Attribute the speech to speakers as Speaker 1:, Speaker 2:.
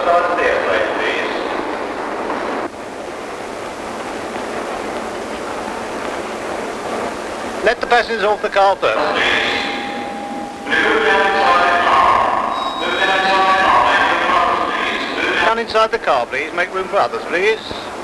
Speaker 1: side of the airplane, please.
Speaker 2: Let the passengers off the car first.
Speaker 1: Move down inside the car. Move down inside the car. Make room for others, please. Move
Speaker 2: Down inside the car, please. Make room for others, please.